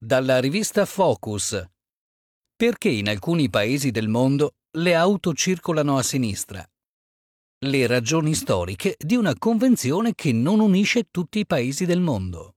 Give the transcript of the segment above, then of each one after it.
Dalla rivista Focus. Perché in alcuni paesi del mondo le auto circolano a sinistra? Le ragioni storiche di una convenzione che non unisce tutti i paesi del mondo.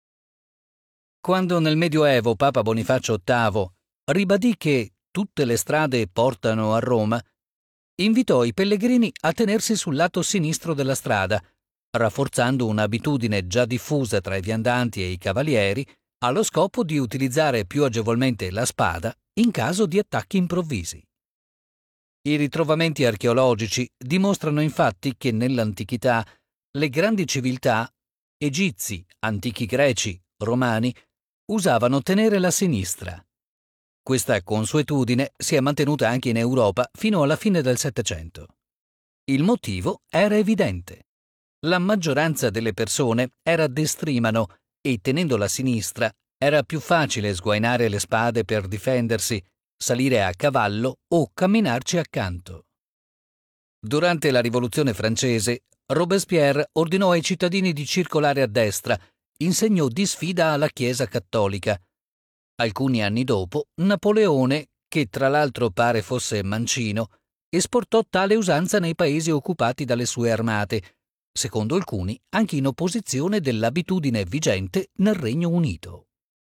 Quando nel Medioevo Papa Bonifacio VIII ribadì che tutte le strade portano a Roma, invitò i pellegrini a tenersi sul lato sinistro della strada, rafforzando un'abitudine già diffusa tra i viandanti e i cavalieri, allo scopo di utilizzare più agevolmente la spada in caso di attacchi improvvisi. I ritrovamenti archeologici dimostrano infatti che nell'antichità le grandi civiltà, egizi, antichi greci, romani, usavano tenere la sinistra. Questa consuetudine si è mantenuta anche in Europa fino alla fine del Settecento. Il motivo era evidente. La maggioranza delle persone era destrimano e, tenendo la sinistra, era più facile sguainare le spade per difendersi, salire a cavallo o camminarci accanto. Durante la Rivoluzione francese, Robespierre ordinò ai cittadini di circolare a destra, in segno di sfida alla Chiesa cattolica. Alcuni anni dopo, Napoleone, che tra l'altro pare fosse mancino, esportò tale usanza nei paesi occupati dalle sue armate, secondo alcuni anche in opposizione dell'abitudine vigente nel Regno Unito.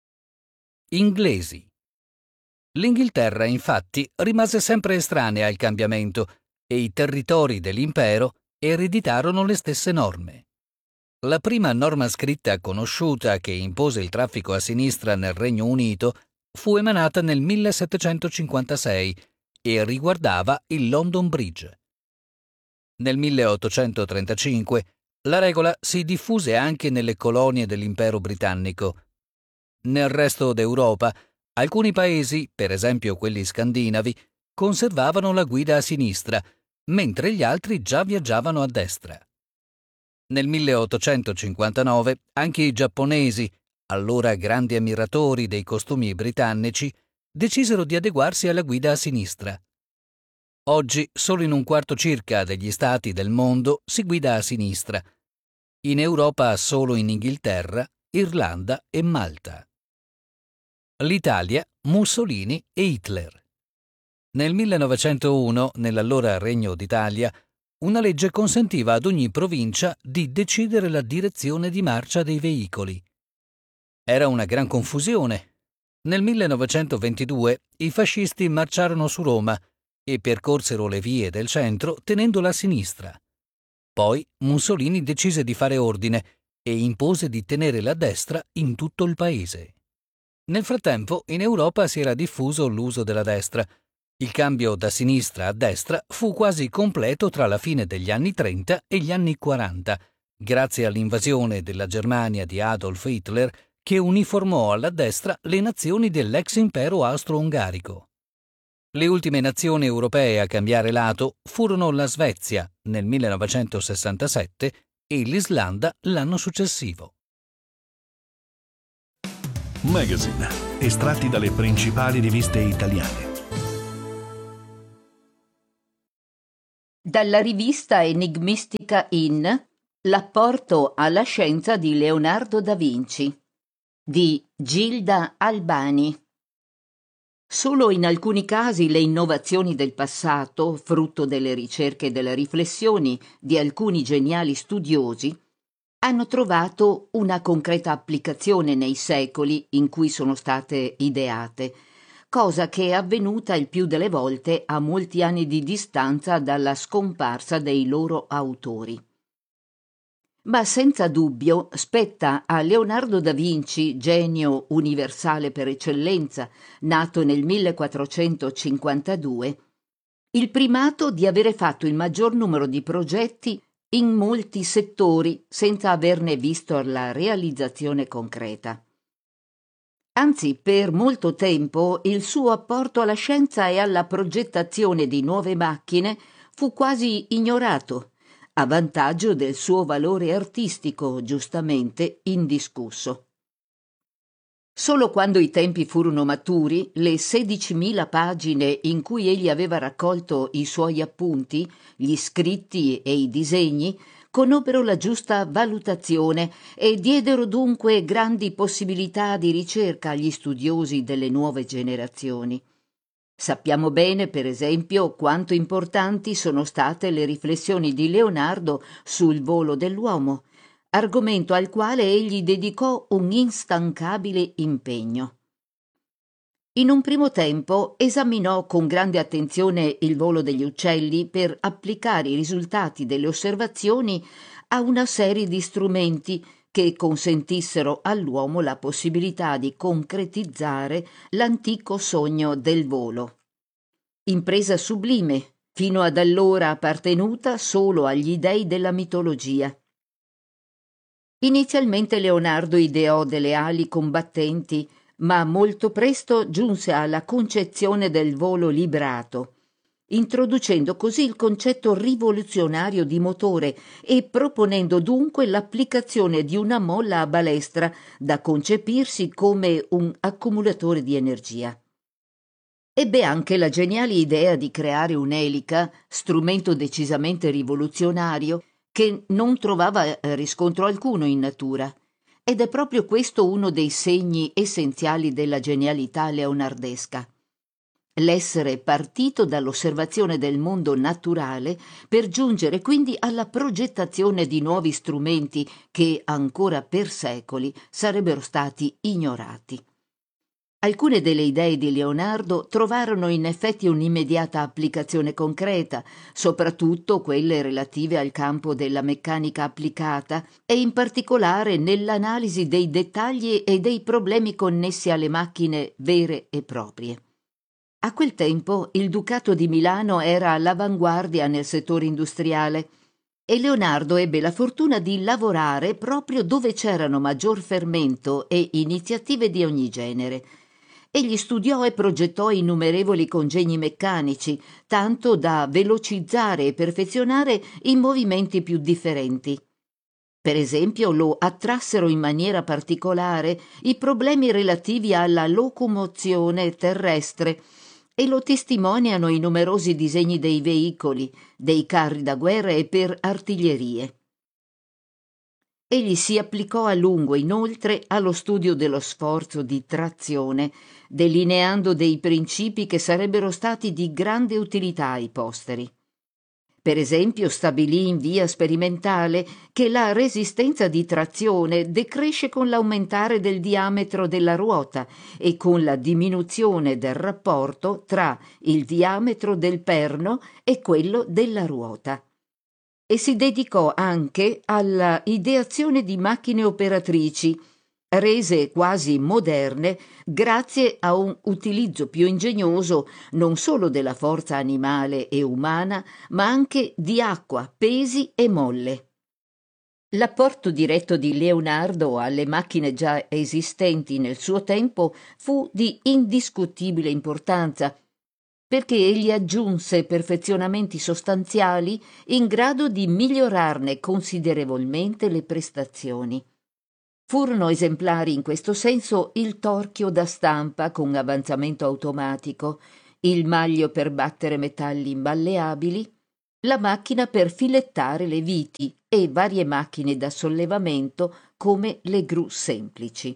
Inglesi. L'Inghilterra, infatti, rimase sempre estranea al cambiamento e i territori dell'impero ereditarono le stesse norme. La prima norma scritta conosciuta che impose il traffico a sinistra nel Regno Unito fu emanata nel 1756 e riguardava il London Bridge. Nel 1835 la regola si diffuse anche nelle colonie dell'impero britannico. Nel resto d'Europa, alcuni paesi, per esempio quelli scandinavi, conservavano la guida a sinistra, mentre gli altri già viaggiavano a destra. Nel 1859 anche i giapponesi, allora grandi ammiratori dei costumi britannici, decisero di adeguarsi alla guida a sinistra. Oggi solo in un quarto circa degli stati del mondo si guida a sinistra. In Europa solo in Inghilterra, Irlanda e Malta. L'Italia, Mussolini e Hitler. Nel 1901, nell'allora Regno d'Italia, una legge consentiva ad ogni provincia di decidere la direzione di marcia dei veicoli. Era una gran confusione. Nel 1922 i fascisti marciarono su Roma e percorsero le vie del centro tenendola a sinistra. Poi Mussolini decise di fare ordine e impose di tenere la destra in tutto il paese. Nel frattempo in Europa si era diffuso l'uso della destra. Il cambio da sinistra a destra fu quasi completo tra la fine degli anni 30 e gli anni 40, grazie all'invasione della Germania di Adolf Hitler, che uniformò alla destra le nazioni dell'ex impero austro-ungarico. Le ultime nazioni europee a cambiare lato furono la Svezia nel 1967 e l'Islanda l'anno successivo. Magazine, estratti dalle principali riviste italiane. Dalla rivista enigmistica In L'apporto alla scienza di Leonardo da Vinci di Gilda Albani. Solo in alcuni casi le innovazioni del passato, frutto delle ricerche e delle riflessioni di alcuni geniali studiosi, hanno trovato una concreta applicazione nei secoli in cui sono state ideate, cosa che è avvenuta il più delle volte a molti anni di distanza dalla scomparsa dei loro autori. Ma senza dubbio spetta a Leonardo da Vinci, genio universale per eccellenza, nato nel 1452, il primato di avere fatto il maggior numero di progetti in molti settori senza averne visto la realizzazione concreta. Anzi, per molto tempo il suo apporto alla scienza e alla progettazione di nuove macchine fu quasi ignorato, a vantaggio del suo valore artistico giustamente indiscusso. Solo quando i tempi furono maturi, le 16.000 pagine in cui egli aveva raccolto i suoi appunti, gli scritti e i disegni, conobbero la giusta valutazione e diedero dunque grandi possibilità di ricerca agli studiosi delle nuove generazioni. Sappiamo bene, per esempio, quanto importanti sono state le riflessioni di Leonardo sul volo dell'uomo, argomento al quale egli dedicò un instancabile impegno. In un primo tempo esaminò con grande attenzione il volo degli uccelli per applicare i risultati delle osservazioni a una serie di strumenti che consentissero all'uomo la possibilità di concretizzare l'antico sogno del volo. Impresa sublime, fino ad allora appartenuta solo agli dei della mitologia. Inizialmente Leonardo ideò delle ali combattenti, ma molto presto giunse alla concezione del volo librato, introducendo così il concetto rivoluzionario di motore e proponendo dunque l'applicazione di una molla a balestra da concepirsi come un accumulatore di energia. Ebbe anche la geniale idea di creare un'elica, strumento decisamente rivoluzionario, che non trovava riscontro alcuno in natura. Ed è proprio questo uno dei segni essenziali della genialità leonardesca. L'essere partito dall'osservazione del mondo naturale per giungere quindi alla progettazione di nuovi strumenti che ancora per secoli sarebbero stati ignorati. Alcune delle idee di Leonardo trovarono in effetti un'immediata applicazione concreta, soprattutto quelle relative al campo della meccanica applicata e in particolare nell'analisi dei dettagli e dei problemi connessi alle macchine vere e proprie. A quel tempo il Ducato di Milano era all'avanguardia nel settore industriale e Leonardo ebbe la fortuna di lavorare proprio dove c'erano maggior fermento e iniziative di ogni genere. Egli studiò e progettò innumerevoli congegni meccanici, tanto da velocizzare e perfezionare i movimenti più differenti. Per esempio, lo attrassero in maniera particolare i problemi relativi alla locomozione terrestre e lo testimoniano i numerosi disegni dei veicoli, dei carri da guerra e per artiglierie. Egli si applicò a lungo, inoltre, allo studio dello sforzo di trazione, delineando dei principi che sarebbero stati di grande utilità ai posteri. Per esempio, stabilì in via sperimentale che la resistenza di trazione decresce con l'aumentare del diametro della ruota e con la diminuzione del rapporto tra il diametro del perno e quello della ruota. E si dedicò anche alla ideazione di macchine operatrici, rese quasi moderne grazie a un utilizzo più ingegnoso non solo della forza animale e umana, ma anche di acqua, pesi e molle. L'apporto diretto di Leonardo alle macchine già esistenti nel suo tempo fu di indiscutibile importanza, perché egli aggiunse perfezionamenti sostanziali in grado di migliorarne considerevolmente le prestazioni. Furono esemplari in questo senso il torchio da stampa con avanzamento automatico, il maglio per battere metalli imballeabili, la macchina per filettare le viti e varie macchine da sollevamento come le gru semplici.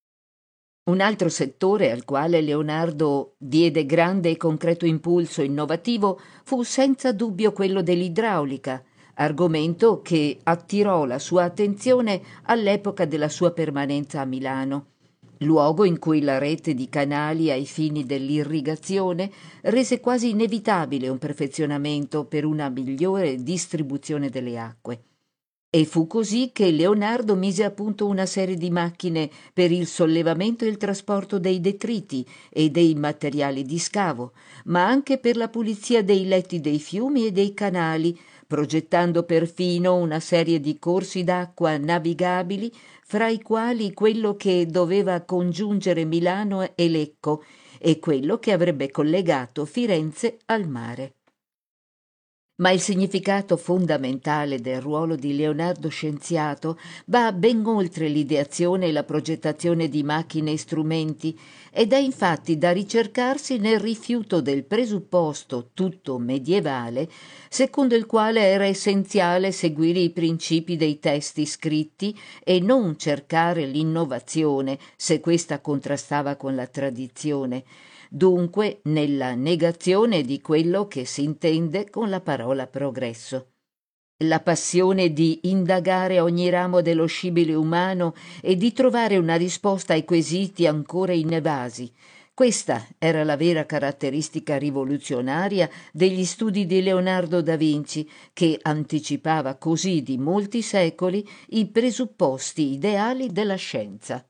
Un altro settore al quale Leonardo diede grande e concreto impulso innovativo fu senza dubbio quello dell'idraulica, argomento che attirò la sua attenzione all'epoca della sua permanenza a Milano, luogo in cui la rete di canali ai fini dell'irrigazione rese quasi inevitabile un perfezionamento per una migliore distribuzione delle acque. E fu così che Leonardo mise a punto una serie di macchine per il sollevamento e il trasporto dei detriti e dei materiali di scavo, ma anche per la pulizia dei letti dei fiumi e dei canali, progettando perfino una serie di corsi d'acqua navigabili, fra i quali quello che doveva congiungere Milano e Lecco e quello che avrebbe collegato Firenze al mare. Ma il significato fondamentale del ruolo di Leonardo scienziato va ben oltre l'ideazione e la progettazione di macchine e strumenti, ed è infatti da ricercarsi nel rifiuto del presupposto tutto medievale, secondo il quale era essenziale seguire i principi dei testi scritti e non cercare l'innovazione se questa contrastava con la tradizione, dunque nella negazione di quello che si intende con la parola progresso. La passione di indagare ogni ramo dello scibile umano e di trovare una risposta ai quesiti ancora inevasi. Questa era la vera caratteristica rivoluzionaria degli studi di Leonardo da Vinci, che anticipava così di molti secoli i presupposti ideali della scienza.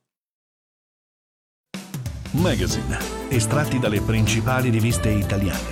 Magazine, estratti dalle principali riviste italiane.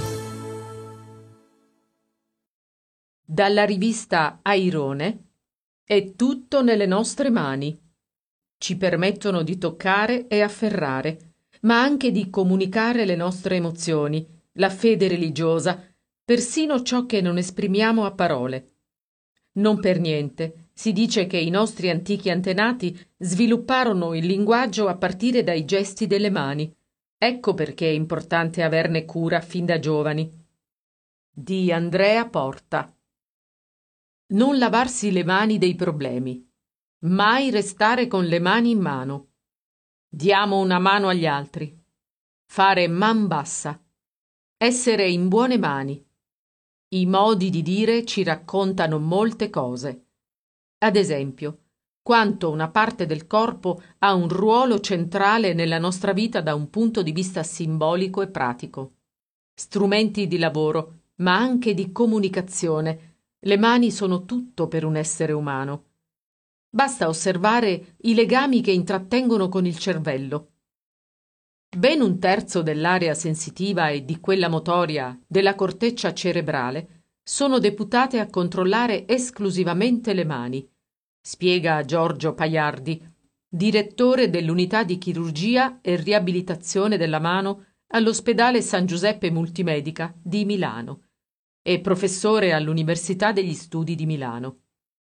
Dalla rivista Airone è tutto nelle nostre mani. Ci permettono di toccare e afferrare, ma anche di comunicare le nostre emozioni, la fede religiosa, persino ciò che non esprimiamo a parole. Non per niente si dice che i nostri antichi antenati svilupparono il linguaggio a partire dai gesti delle mani. Ecco perché è importante averne cura fin da giovani. Di Andrea Porta. Non lavarsi le mani dei problemi. Mai restare con le mani in mano. Diamo una mano agli altri. Fare man bassa. Essere in buone mani. I modi di dire ci raccontano molte cose. Ad esempio, quanto una parte del corpo ha un ruolo centrale nella nostra vita da un punto di vista simbolico e pratico. Strumenti di lavoro, ma anche di comunicazione. Le mani sono tutto per un essere umano. Basta osservare i legami che intrattengono con il cervello. Ben un terzo dell'area sensitiva e di quella motoria della corteccia cerebrale sono deputate a controllare esclusivamente le mani, spiega Giorgio Paiardi, direttore dell'unità di chirurgia e riabilitazione della mano all'ospedale San Giuseppe Multimedica di Milano e professore all'Università degli Studi di Milano.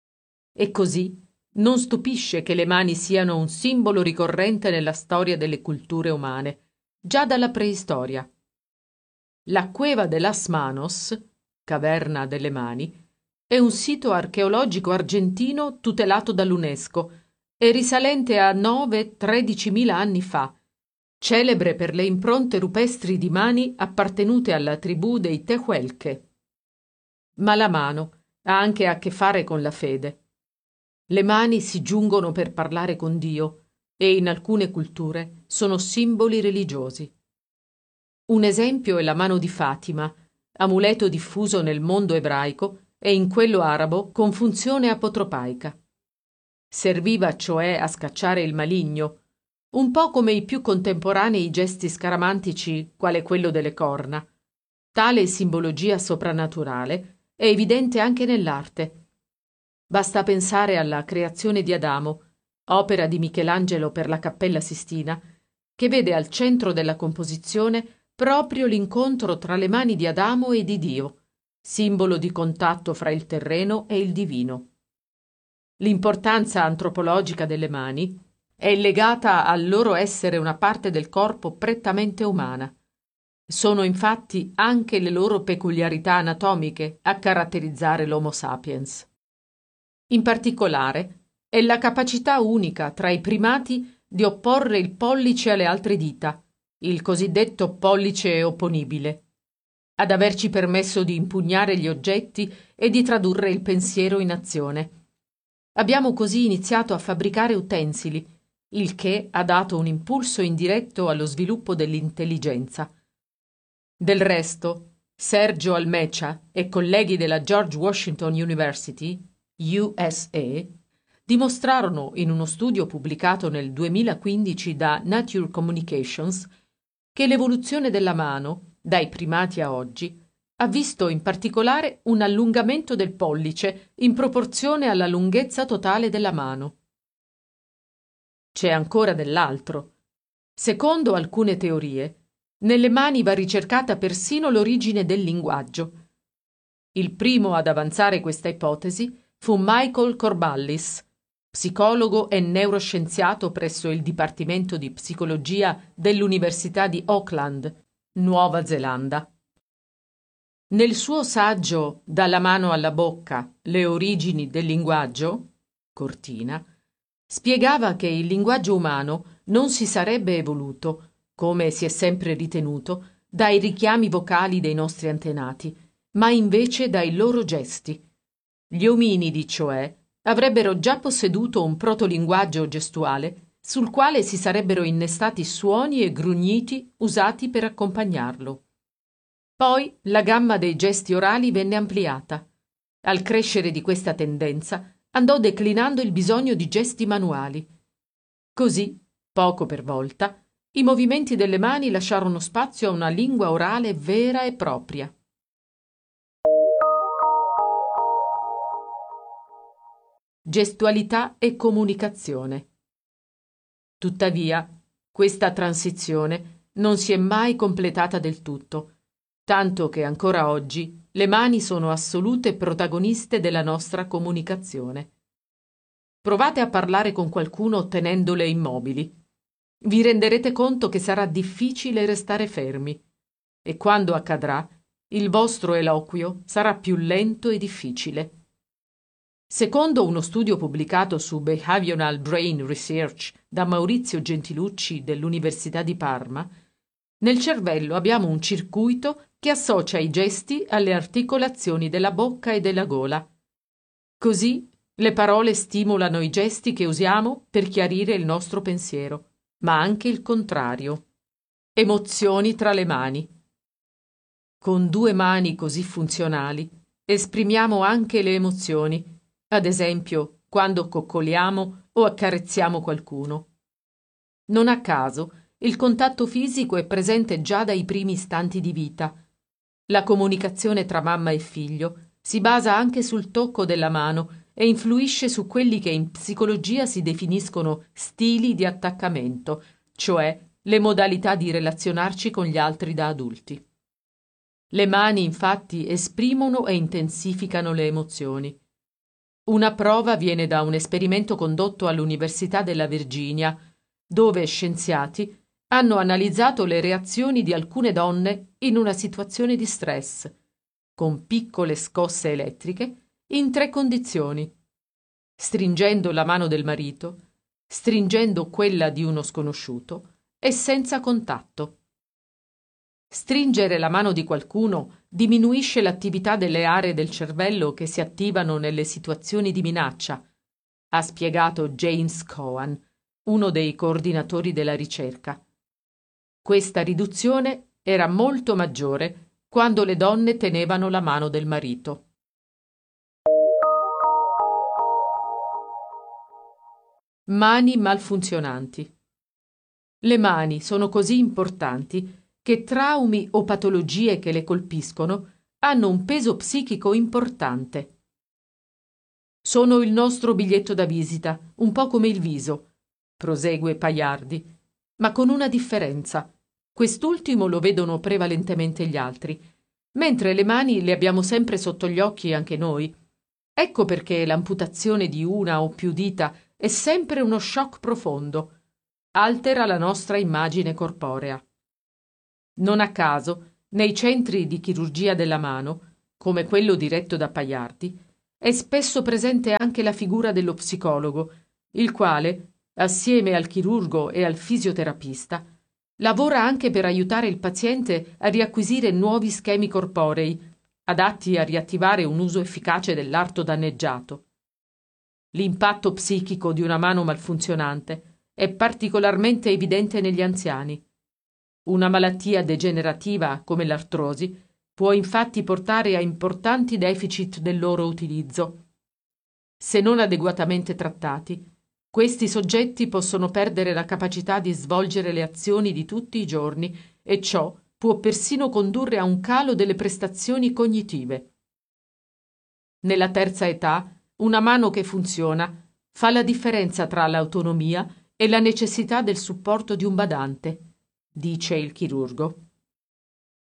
E così non stupisce che le mani siano un simbolo ricorrente nella storia delle culture umane, già dalla preistoria. La Cueva de las Manos, caverna delle mani, è un sito archeologico argentino tutelato dall'UNESCO e risalente a 9-13.000 anni fa, celebre per le impronte rupestri di mani appartenute alla tribù dei Tehuelche. Ma la mano ha anche a che fare con la fede. Le mani si giungono per parlare con Dio e in alcune culture sono simboli religiosi. Un esempio è la mano di Fatima, amuleto diffuso nel mondo ebraico e in quello arabo con funzione apotropaica. Serviva cioè a scacciare il maligno, un po' come i più contemporanei gesti scaramantici quale quello delle corna. Tale simbologia soprannaturale è evidente anche nell'arte. Basta pensare alla creazione di Adamo, opera di Michelangelo per la Cappella Sistina, che vede al centro della composizione proprio l'incontro tra le mani di Adamo e di Dio, simbolo di contatto fra il terreno e il divino. L'importanza antropologica delle mani è legata al loro essere una parte del corpo prettamente umana. Sono infatti anche le loro peculiarità anatomiche a caratterizzare l'Homo sapiens. In particolare, è la capacità unica tra i primati di opporre il pollice alle altre dita, il cosiddetto pollice opponibile, ad averci permesso di impugnare gli oggetti e di tradurre il pensiero in azione. Abbiamo così iniziato a fabbricare utensili, il che ha dato un impulso indiretto allo sviluppo dell'intelligenza. Del resto, Sergio Almecia e colleghi della George Washington University, USA, dimostrarono in uno studio pubblicato nel 2015 da Nature Communications che l'evoluzione della mano, dai primati a oggi, ha visto in particolare un allungamento del pollice in proporzione alla lunghezza totale della mano. C'è ancora dell'altro. Secondo alcune teorie, nelle mani va ricercata persino l'origine del linguaggio. Il primo ad avanzare questa ipotesi fu Michael Corballis, psicologo e neuroscienziato presso il Dipartimento di Psicologia dell'Università di Auckland, Nuova Zelanda. Nel suo saggio Dalla mano alla bocca, le origini del linguaggio, Cortina, spiegava che il linguaggio umano non si sarebbe evoluto, come si è sempre ritenuto, dai richiami vocali dei nostri antenati, ma invece dai loro gesti. Gli ominidi, cioè, avrebbero già posseduto un protolinguaggio gestuale sul quale si sarebbero innestati suoni e grugniti usati per accompagnarlo. Poi la gamma dei gesti orali venne ampliata. Al crescere di questa tendenza andò declinando il bisogno di gesti manuali. Così, poco per volta, i movimenti delle mani lasciarono spazio a una lingua orale vera e propria. Gestualità e comunicazione. Tuttavia, questa transizione non si è mai completata del tutto, tanto che ancora oggi le mani sono assolute protagoniste della nostra comunicazione. Provate a parlare con qualcuno tenendole immobili. Vi renderete conto che sarà difficile restare fermi e quando accadrà, il vostro eloquio sarà più lento e difficile. Secondo uno studio pubblicato su Behavioral Brain Research da Maurizio Gentilucci dell'Università di Parma, nel cervello abbiamo un circuito che associa i gesti alle articolazioni della bocca e della gola. Così le parole stimolano i gesti che usiamo per chiarire il nostro pensiero, ma anche il contrario. Emozioni tra le mani. Con due mani così funzionali esprimiamo anche le emozioni, ad esempio quando coccoliamo o accarezziamo qualcuno. Non a caso, il contatto fisico è presente già dai primi istanti di vita. La comunicazione tra mamma e figlio si basa anche sul tocco della mano e influisce su quelli che in psicologia si definiscono stili di attaccamento, cioè le modalità di relazionarci con gli altri da adulti. Le mani, infatti, esprimono e intensificano le emozioni. Una prova viene da un esperimento condotto all'Università della Virginia, dove scienziati hanno analizzato le reazioni di alcune donne in una situazione di stress, con piccole scosse elettriche, in 3 condizioni: stringendo la mano del marito, stringendo quella di uno sconosciuto e senza contatto. Stringere la mano di qualcuno diminuisce l'attività delle aree del cervello che si attivano nelle situazioni di minaccia, ha spiegato James Cohen, uno dei coordinatori della ricerca. Questa riduzione era molto maggiore quando le donne tenevano la mano del marito. Mani malfunzionanti. Le mani sono così importanti che traumi o patologie che le colpiscono hanno un peso psichico importante. Sono il nostro biglietto da visita, un po' come il viso, prosegue Pagliardi, ma con una differenza. Quest'ultimo lo vedono prevalentemente gli altri, mentre le mani le abbiamo sempre sotto gli occhi anche noi. Ecco perché l'amputazione di una o più dita è sempre uno shock profondo. Altera la nostra immagine corporea. Non a caso, nei centri di chirurgia della mano, come quello diretto da Pagliardi, è spesso presente anche la figura dello psicologo, il quale, assieme al chirurgo e al fisioterapista, lavora anche per aiutare il paziente a riacquisire nuovi schemi corporei, adatti a riattivare un uso efficace dell'arto danneggiato. L'impatto psichico di una mano malfunzionante è particolarmente evidente negli anziani. Una malattia degenerativa come l'artrosi può infatti portare a importanti deficit del loro utilizzo. Se non adeguatamente trattati, questi soggetti possono perdere la capacità di svolgere le azioni di tutti i giorni e ciò può persino condurre a un calo delle prestazioni cognitive. Nella terza età, una mano che funziona fa la differenza tra l'autonomia e la necessità del supporto di un badante, dice il chirurgo.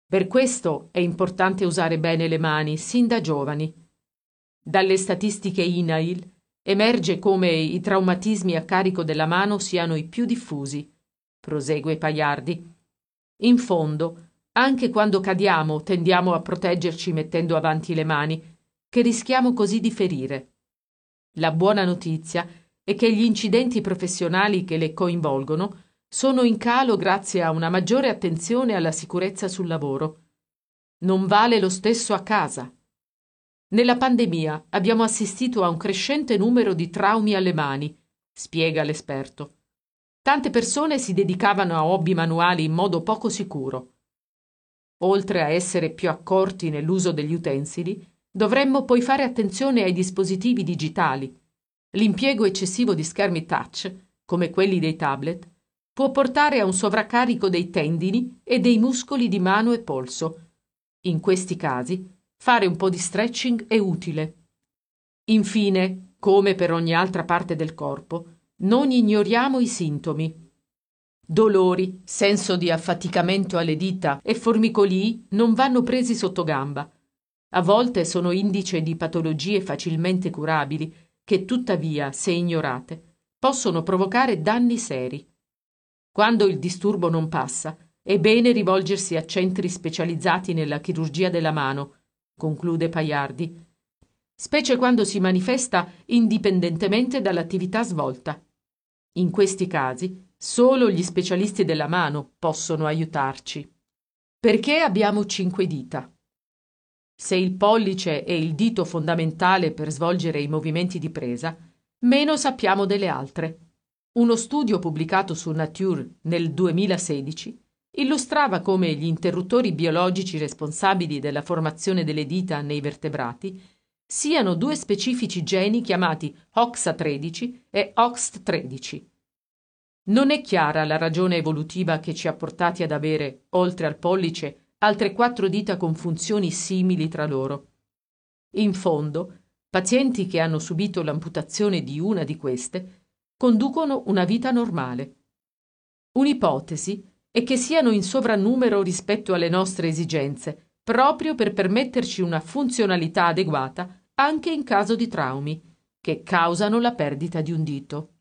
Per questo è importante usare bene le mani sin da giovani. Dalle statistiche INAIL emerge come i traumatismi a carico della mano siano i più diffusi, prosegue Paiardi. In fondo, anche quando cadiamo tendiamo a proteggerci mettendo avanti le mani, che rischiamo così di ferire. La buona notizia è che gli incidenti professionali che le coinvolgono sono in calo grazie a una maggiore attenzione alla sicurezza sul lavoro. Non vale lo stesso a casa. Nella pandemia abbiamo assistito a un crescente numero di traumi alle mani, spiega l'esperto. Tante persone si dedicavano a hobby manuali in modo poco sicuro. Oltre a essere più accorti nell'uso degli utensili, dovremmo poi fare attenzione ai dispositivi digitali. L'impiego eccessivo di schermi touch, come quelli dei tablet, può portare a un sovraccarico dei tendini e dei muscoli di mano e polso. In questi casi, fare un po' di stretching è utile. Infine, come per ogni altra parte del corpo, non ignoriamo i sintomi. Dolori, senso di affaticamento alle dita e formicolii non vanno presi sotto gamba. A volte sono indice di patologie facilmente curabili che, tuttavia, se ignorate, possono provocare danni seri. Quando il disturbo non passa, è bene rivolgersi a centri specializzati nella chirurgia della mano, conclude Paiardi, specie quando si manifesta indipendentemente dall'attività svolta. In questi casi, solo gli specialisti della mano possono aiutarci. Perché abbiamo 5 dita? Se il pollice è il dito fondamentale per svolgere i movimenti di presa, meno sappiamo delle altre. Uno studio pubblicato su Nature nel 2016 illustrava come gli interruttori biologici responsabili della formazione delle dita nei vertebrati siano 2 specifici geni chiamati OXA13 e OXT13. Non è chiara la ragione evolutiva che ci ha portati ad avere, oltre al pollice, altre 4 dita con funzioni simili tra loro. In fondo, pazienti che hanno subito l'amputazione di una di queste conducono una vita normale. Un'ipotesi è che siano in sovrannumero rispetto alle nostre esigenze, proprio per permetterci una funzionalità adeguata anche in caso di traumi, che causano la perdita di un dito.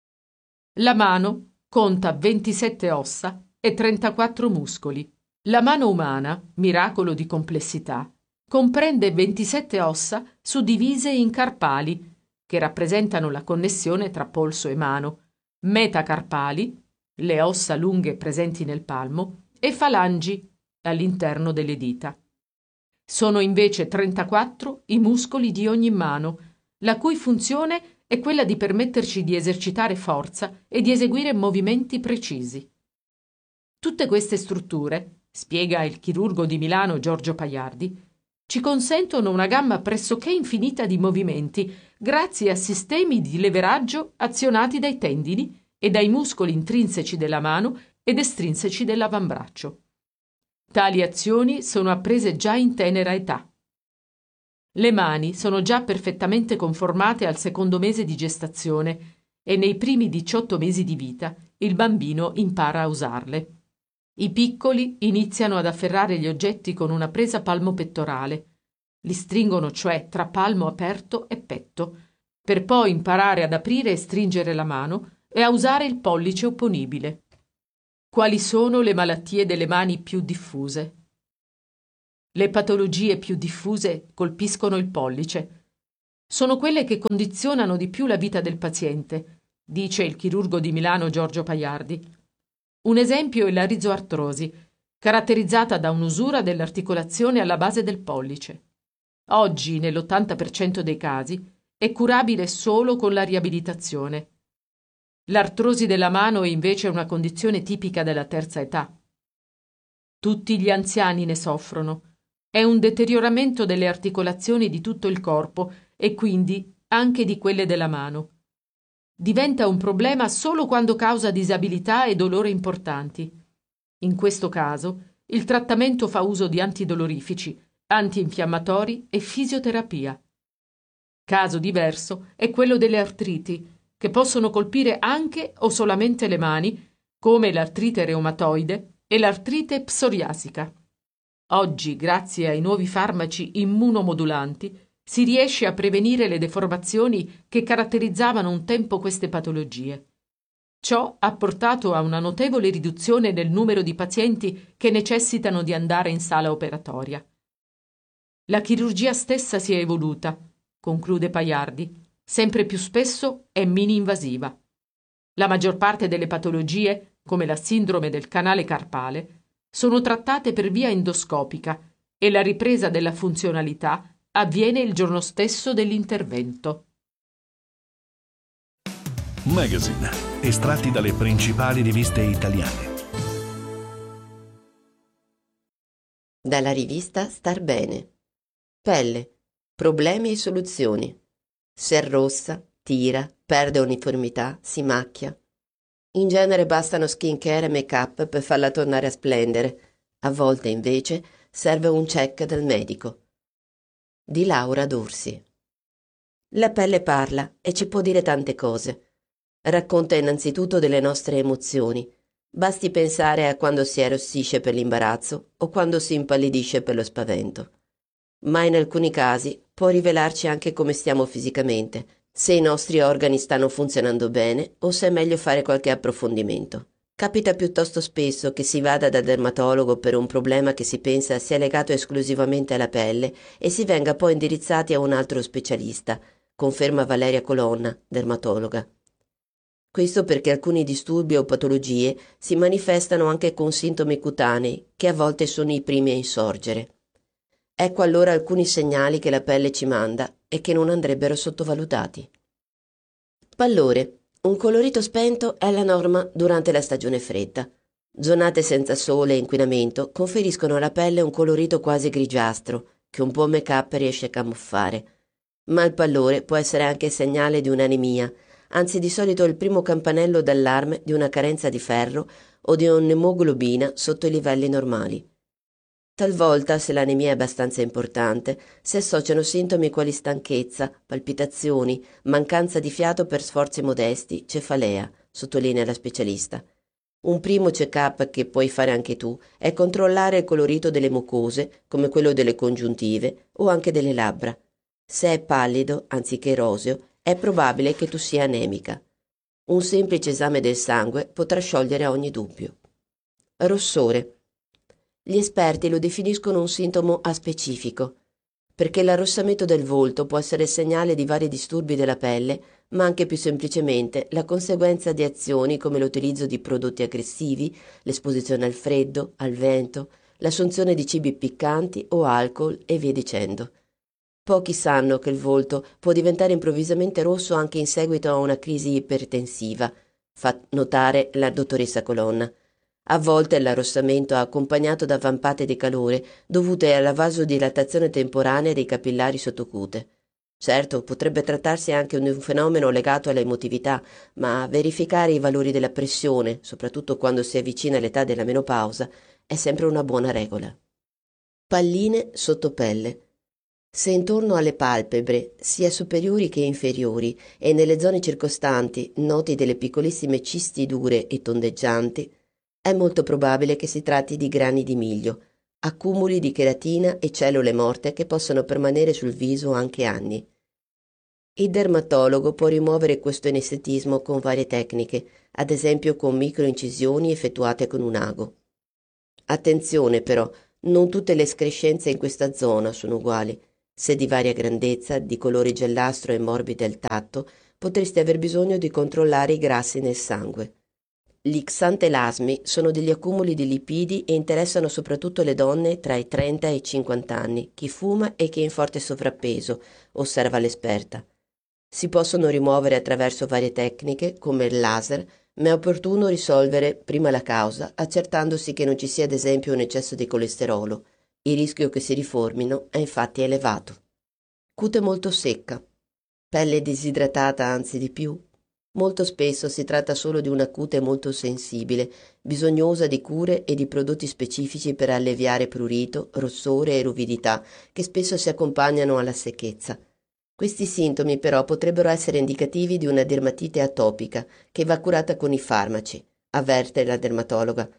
La mano conta 27 ossa e 34 muscoli. La mano umana, miracolo di complessità, comprende 27 ossa suddivise in carpali, che rappresentano la connessione tra polso e mano, metacarpali, le ossa lunghe presenti nel palmo, e falangi, all'interno delle dita. Sono invece 34 i muscoli di ogni mano, la cui funzione è quella di permetterci di esercitare forza e di eseguire movimenti precisi. Tutte queste strutture, spiega il chirurgo di Milano Giorgio Paiardi, ci consentono una gamma pressoché infinita di movimenti grazie a sistemi di leveraggio azionati dai tendini e dai muscoli intrinseci della mano ed estrinseci dell'avambraccio. Tali azioni sono apprese già in tenera età. Le mani sono già perfettamente conformate al secondo mese di gestazione e nei primi 18 mesi di vita il bambino impara a usarle. I piccoli iniziano ad afferrare gli oggetti con una presa palmo-pettorale. Li stringono cioè tra palmo aperto e petto, per poi imparare ad aprire e stringere la mano e a usare il pollice opponibile. Quali sono le malattie delle mani più diffuse? Le patologie più diffuse colpiscono il pollice. Sono quelle che condizionano di più la vita del paziente, dice il chirurgo di Milano Giorgio Paiardi. Un esempio è la rizoartrosi, caratterizzata da un'usura dell'articolazione alla base del pollice. Oggi, nell'80% dei casi, è curabile solo con la riabilitazione. L'artrosi della mano è invece una condizione tipica della terza età. Tutti gli anziani ne soffrono. È un deterioramento delle articolazioni di tutto il corpo e quindi anche di quelle della mano. Diventa un problema solo quando causa disabilità e dolore importanti. In questo caso, il trattamento fa uso di antidolorifici, antinfiammatori e fisioterapia. Caso diverso è quello delle artriti, che possono colpire anche o solamente le mani, come l'artrite reumatoide e l'artrite psoriasica. Oggi, grazie ai nuovi farmaci immunomodulanti, si riesce a prevenire le deformazioni che caratterizzavano un tempo queste patologie. Ciò ha portato a una notevole riduzione del numero di pazienti che necessitano di andare in sala operatoria. La chirurgia stessa si è evoluta, conclude Paiardi, sempre più spesso è mini-invasiva. La maggior parte delle patologie, come la sindrome del canale carpale, sono trattate per via endoscopica e la ripresa della funzionalità avviene il giorno stesso dell'intervento. Magazine, estratti dalle principali riviste italiane. Dalla rivista Star Bene. Pelle, problemi e soluzioni. Si arrossa, tira, perde uniformità, si macchia. In genere bastano skincare e make-up per farla tornare a splendere. A volte, invece, serve un check dal medico. Di Laura Dorsi. La pelle parla e ci può dire tante cose. Racconta innanzitutto delle nostre emozioni. Basti pensare a quando si arrossisce per l'imbarazzo o quando si impallidisce per lo spavento. Ma in alcuni casi può rivelarci anche come stiamo fisicamente, se i nostri organi stanno funzionando bene o se è meglio fare qualche approfondimento. Capita piuttosto spesso che si vada dal dermatologo per un problema che si pensa sia legato esclusivamente alla pelle e si venga poi indirizzati a un altro specialista, conferma Valeria Colonna, dermatologa. Questo perché alcuni disturbi o patologie si manifestano anche con sintomi cutanei, che a volte sono i primi a insorgere. Ecco allora alcuni segnali che la pelle ci manda e che non andrebbero sottovalutati. Pallore. Un colorito spento è la norma durante la stagione fredda. Giornate senza sole e inquinamento conferiscono alla pelle un colorito quasi grigiastro, che un buon make-up riesce a camuffare. Ma il pallore può essere anche segnale di un'anemia, anzi di solito il primo campanello d'allarme di una carenza di ferro o di un'emoglobina sotto i livelli normali. Talvolta, se l'anemia è abbastanza importante, si associano sintomi quali stanchezza, palpitazioni, mancanza di fiato per sforzi modesti, cefalea, sottolinea la specialista. Un primo check-up che puoi fare anche tu è controllare il colorito delle mucose, come quello delle congiuntive o anche delle labbra. Se è pallido, anziché roseo, è probabile che tu sia anemica. Un semplice esame del sangue potrà sciogliere ogni dubbio. Rossore. Gli esperti lo definiscono un sintomo aspecifico, perché l'arrossamento del volto può essere segnale di vari disturbi della pelle, ma anche più semplicemente la conseguenza di azioni come l'utilizzo di prodotti aggressivi, l'esposizione al freddo, al vento, l'assunzione di cibi piccanti o alcol e via dicendo. Pochi sanno che il volto può diventare improvvisamente rosso anche in seguito a una crisi ipertensiva, fa notare la dottoressa Colonna. A volte l'arrossamento è accompagnato da vampate di calore dovute alla vasodilatazione temporanea dei capillari sottocute. Certo, potrebbe trattarsi anche di un fenomeno legato all'emotività, ma verificare i valori della pressione, soprattutto quando si avvicina l'età della menopausa, è sempre una buona regola. Palline sotto pelle. Se intorno alle palpebre, sia superiori che inferiori, e nelle zone circostanti noti delle piccolissime cisti dure e tondeggianti, è molto probabile che si tratti di grani di miglio, accumuli di cheratina e cellule morte che possono permanere sul viso anche anni. Il dermatologo può rimuovere questo inestetismo con varie tecniche, ad esempio con microincisioni effettuate con un ago. Attenzione però, non tutte le escrescenze in questa zona sono uguali. Se di varia grandezza, di colore giallastro e morbide al tatto, potresti aver bisogno di controllare i grassi nel sangue. Gli xantelasmi sono degli accumuli di lipidi e interessano soprattutto le donne tra i 30 e i 50 anni, chi fuma e chi è in forte sovrappeso, osserva l'esperta. Si possono rimuovere attraverso varie tecniche, come il laser, ma è opportuno risolvere prima la causa, accertandosi che non ci sia ad esempio un eccesso di colesterolo. Il rischio che si riformino è infatti elevato. Cute molto secca. Pelle disidratata, anzi di più. Molto spesso si tratta solo di una cute molto sensibile, bisognosa di cure e di prodotti specifici per alleviare prurito, rossore e ruvidità, che spesso si accompagnano alla secchezza. Questi sintomi però potrebbero essere indicativi di una dermatite atopica che va curata con i farmaci, avverte la dermatologa.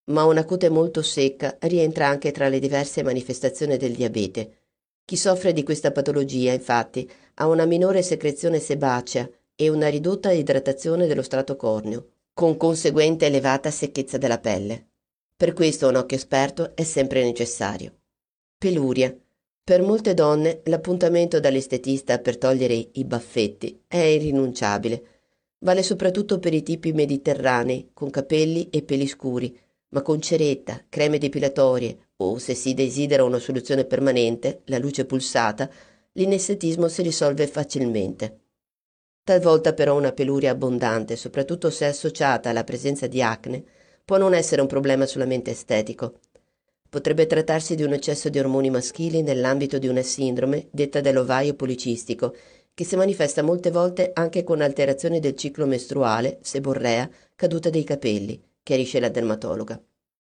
Ma una cute molto secca rientra anche tra le diverse manifestazioni del diabete. Chi soffre di questa patologia, infatti, ha una minore secrezione sebacea e una ridotta idratazione dello strato corneo, con conseguente elevata secchezza della pelle. Per questo un occhio esperto è sempre necessario. Peluria. Per molte donne l'appuntamento dall'estetista per togliere i baffetti è irrinunciabile. Vale soprattutto per i tipi mediterranei, con capelli e peli scuri, ma con ceretta, creme depilatorie o, se si desidera una soluzione permanente, la luce pulsata, l'inestetismo si risolve facilmente. Talvolta però una peluria abbondante, soprattutto se associata alla presenza di acne, può non essere un problema solamente estetico. Potrebbe trattarsi di un eccesso di ormoni maschili nell'ambito di una sindrome detta dell'ovaio policistico, che si manifesta molte volte anche con alterazioni del ciclo mestruale, seborrea, caduta dei capelli, chiarisce la dermatologa.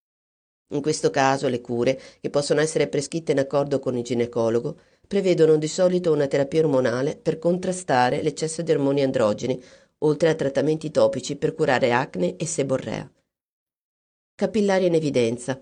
In questo caso le cure, che possono essere prescritte in accordo con il ginecologo, prevedono di solito una terapia ormonale per contrastare l'eccesso di ormoni androgeni, oltre a trattamenti topici per curare acne e seborrea. Capillari in evidenza.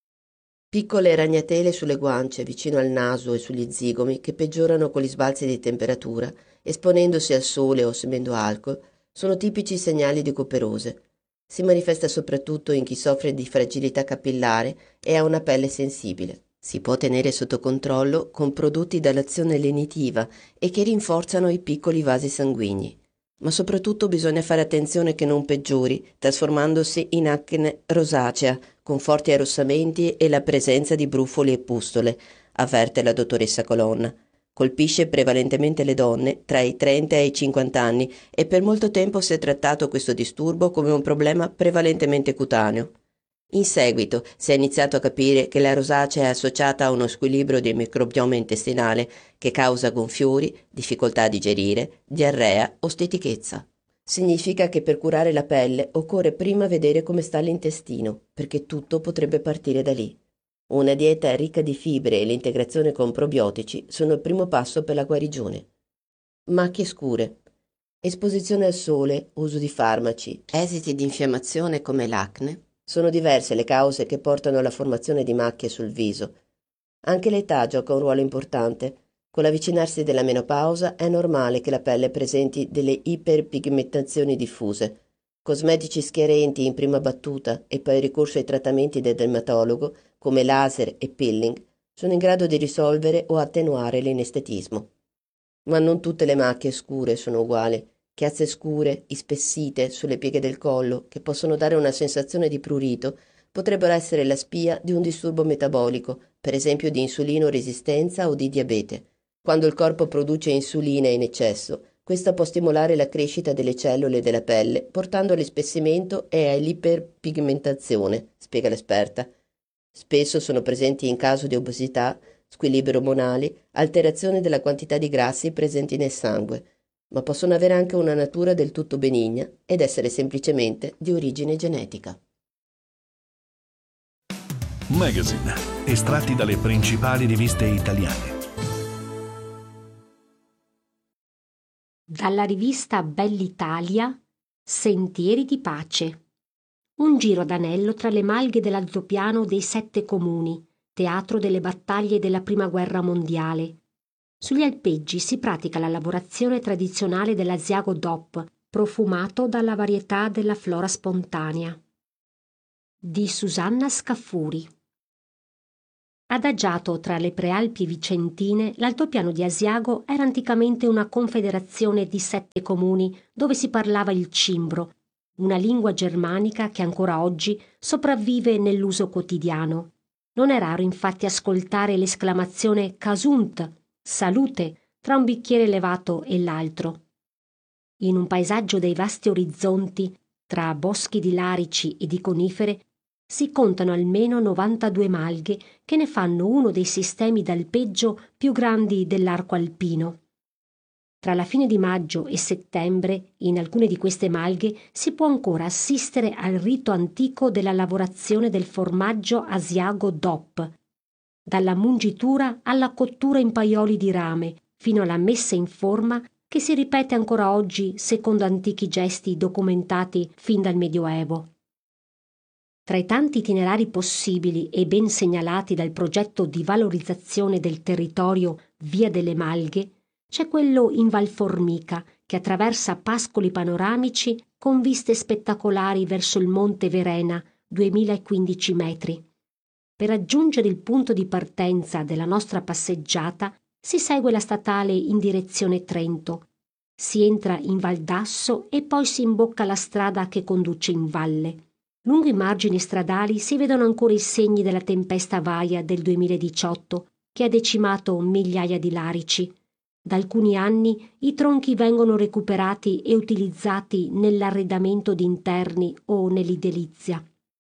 Piccole ragnatele sulle guance, vicino al naso e sugli zigomi, che peggiorano con gli sbalzi di temperatura, esponendosi al sole o assumendo alcol, sono tipici segnali di cuperose. Si manifesta soprattutto in chi soffre di fragilità capillare e ha una pelle sensibile. Si può tenere sotto controllo con prodotti dall'azione lenitiva e che rinforzano i piccoli vasi sanguigni. Ma soprattutto bisogna fare attenzione che non peggiori, trasformandosi in acne rosacea, con forti arrossamenti e la presenza di brufoli e pustole, avverte la dottoressa Colonna. Colpisce prevalentemente le donne tra i 30 e i 50 anni e per molto tempo si è trattato questo disturbo come un problema prevalentemente cutaneo. In seguito si è iniziato a capire che la rosacea è associata a uno squilibrio del microbioma intestinale che causa gonfiori, difficoltà a digerire, diarrea o stitichezza. Significa che per curare la pelle occorre prima vedere come sta l'intestino, perché tutto potrebbe partire da lì. Una dieta ricca di fibre e l'integrazione con probiotici sono il primo passo per la guarigione. Macchie scure. Esposizione al sole, uso di farmaci, esiti di infiammazione come l'acne. Sono diverse le cause che portano alla formazione di macchie sul viso. Anche l'età gioca un ruolo importante. Con l'avvicinarsi della menopausa è normale che la pelle presenti delle iperpigmentazioni diffuse. Cosmetici schiarenti in prima battuta e poi ricorso ai trattamenti del dermatologo, come laser e peeling, sono in grado di risolvere o attenuare l'inestetismo. Ma non tutte le macchie scure sono uguali. Chiazze scure, ispessite sulle pieghe del collo, che possono dare una sensazione di prurito, potrebbero essere la spia di un disturbo metabolico, per esempio di insulinoresistenza o di diabete. Quando il corpo produce insulina in eccesso, questa può stimolare la crescita delle cellule della pelle, portando all'ispessimento e all'iperpigmentazione, spiega l'esperta. Spesso sono presenti in caso di obesità, squilibri ormonali, alterazione della quantità di grassi presenti nel sangue, ma possono avere anche una natura del tutto benigna ed essere semplicemente di origine genetica. Magazine, estratti dalle principali riviste italiane. Dalla rivista Bell'Italia, Sentieri di pace. Un giro d'anello tra le malghe dell'altopiano dei 7 comuni, teatro delle battaglie della Prima Guerra Mondiale. Sugli alpeggi si pratica la lavorazione tradizionale dell'asiago DOP, profumato dalla varietà della flora spontanea. Di Susanna Scaffuri. Adagiato tra le prealpi vicentine, l'altopiano di Asiago era anticamente una confederazione di 7 comuni dove si parlava il cimbro, una lingua germanica che ancora oggi sopravvive nell'uso quotidiano. Non è raro infatti ascoltare l'esclamazione «Casunt», salute, tra un bicchiere levato e l'altro. In un paesaggio dei vasti orizzonti, tra boschi di larici e di conifere, si contano almeno 92 malghe che ne fanno uno dei sistemi d'alpeggio più grandi dell'arco alpino. Tra la fine di maggio e settembre, in alcune di queste malghe si può ancora assistere al rito antico della lavorazione del formaggio asiago DOP, dalla mungitura alla cottura in paioli di rame, fino alla messa in forma che si ripete ancora oggi secondo antichi gesti documentati fin dal Medioevo. Tra i tanti itinerari possibili e ben segnalati dal progetto di valorizzazione del territorio Via delle Malghe, c'è quello in Val Formica, che attraversa pascoli panoramici con viste spettacolari verso il Monte Verena, 2015 metri. Per raggiungere il punto di partenza della nostra passeggiata si segue la statale in direzione Trento, si entra in Val d'Asso e poi si imbocca la strada che conduce in valle. Lungo i margini stradali si vedono ancora i segni della tempesta Vaia del 2018, che ha decimato migliaia di larici. Da alcuni anni i tronchi vengono recuperati e utilizzati nell'arredamento di interni o nell'edilizia.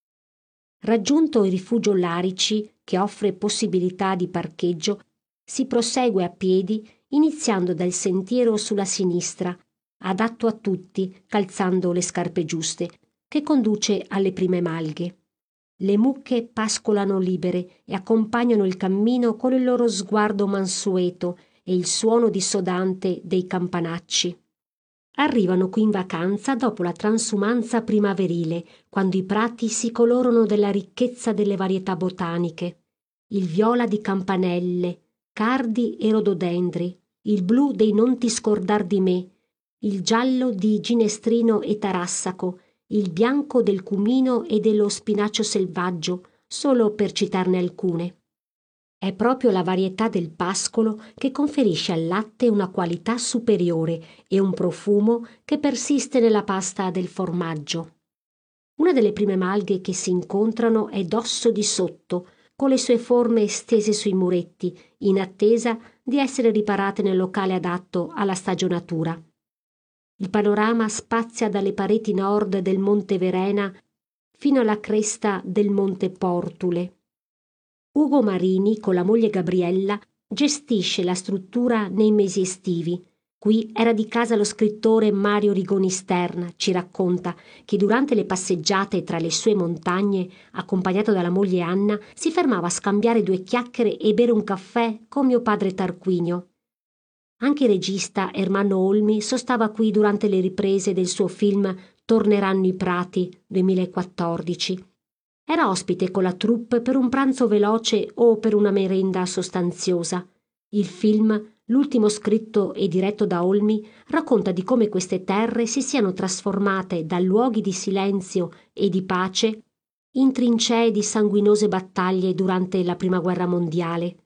Raggiunto il rifugio Larici, che offre possibilità di parcheggio, si prosegue a piedi iniziando dal sentiero sulla sinistra, adatto a tutti, calzando le scarpe giuste, che conduce alle Prime Malghe. Le mucche pascolano libere e accompagnano il cammino con il loro sguardo mansueto e il suono dissodante dei campanacci. Arrivano qui in vacanza dopo la transumanza primaverile, quando i prati si colorano della ricchezza delle varietà botaniche. Il viola di campanelle, cardi e rododendri, il blu dei non ti scordar di me, il giallo di ginestrino e tarassaco, il bianco del cumino e dello spinacio selvaggio, solo per citarne alcune. È proprio la varietà del pascolo che conferisce al latte una qualità superiore e un profumo che persiste nella pasta del formaggio. Una delle prime malghe che si incontrano è Dosso di Sotto, con le sue forme stese sui muretti, in attesa di essere riparate nel locale adatto alla stagionatura. Il panorama spazia dalle pareti nord del Monte Verena fino alla cresta del Monte Portule. Ugo Marini, con la moglie Gabriella, gestisce la struttura nei mesi estivi. Qui era di casa lo scrittore Mario Rigoni Stern, ci racconta, che durante le passeggiate tra le sue montagne, accompagnato dalla moglie Anna, si fermava a scambiare 2 chiacchiere e bere un caffè con mio padre Tarquinio. Anche il regista Ermanno Olmi sostava qui durante le riprese del suo film Torneranno i prati, 2014. Era ospite con la troupe per un pranzo veloce o per una merenda sostanziosa. Il film, l'ultimo scritto e diretto da Olmi, racconta di come queste terre si siano trasformate da luoghi di silenzio e di pace in trincee di sanguinose battaglie durante la Prima Guerra Mondiale.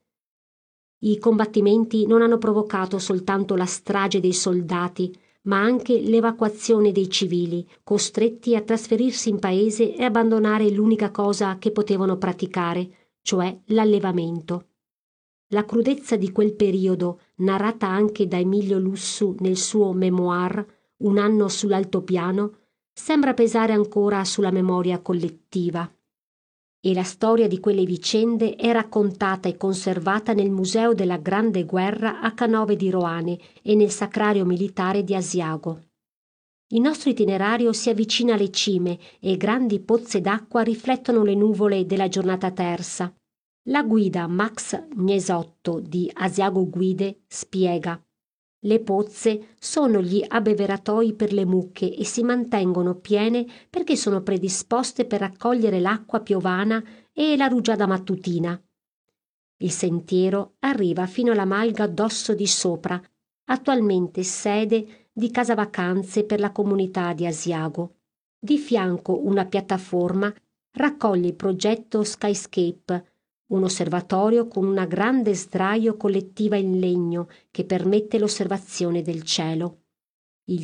I combattimenti non hanno provocato soltanto la strage dei soldati, ma anche l'evacuazione dei civili, costretti a trasferirsi in paese e abbandonare l'unica cosa che potevano praticare, cioè l'allevamento. La crudezza di quel periodo, narrata anche da Emilio Lussu nel suo memoir Un anno sull'altopiano, sembra pesare ancora sulla memoria collettiva. E la storia di quelle vicende è raccontata e conservata nel Museo della Grande Guerra a Canove di Roane e nel Sacrario Militare di Asiago. Il nostro itinerario si avvicina alle cime e grandi pozze d'acqua riflettono le nuvole della giornata tersa. La guida Max Gnesotto di Asiago Guide spiega: le pozze sono gli abbeveratoi per le mucche e si mantengono piene perché sono predisposte per raccogliere l'acqua piovana e la rugiada mattutina. Il sentiero arriva fino alla malga Dosso di Sopra, attualmente sede di casa vacanze per la comunità di Asiago. Di fianco una piattaforma raccoglie il progetto Skyscape, un osservatorio con una grande sdraio collettiva in legno che permette l'osservazione del cielo.